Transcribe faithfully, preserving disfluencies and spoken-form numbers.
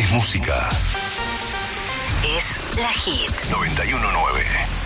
música. Es la Hit noventa y uno nueve.